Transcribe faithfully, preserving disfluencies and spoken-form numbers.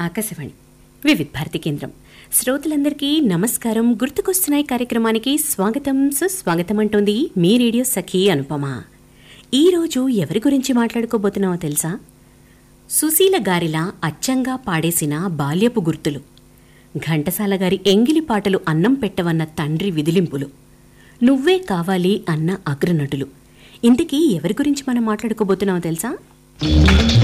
ఆకాశవాణి వివిధ భారతి కేంద్రం. శ్రోతలందరికీ నమస్కారం. గుర్తుకొస్తున్నాయి కార్యక్రమానికి స్వాగతం, సుస్వాగతం అంటోంది మీ రేడియో సఖీ అనుపమ. ఈరోజు ఎవరి గురించి మాట్లాడుకోబోతున్నామో తెలుసా? సుశీల గారిలా అచ్చంగా పాడేసిన బాల్యపు గుర్తులు, ఘంటసాల గారి ఎంగిలి పాటలు అన్నం పెట్టవన్న తండ్రి విదిలింపులు, నువ్వే కావాలి అన్న అగ్రనటులు. ఇంతకీ ఎవరి గురించి మనం మాట్లాడుకోబోతున్నామో తెలుసా?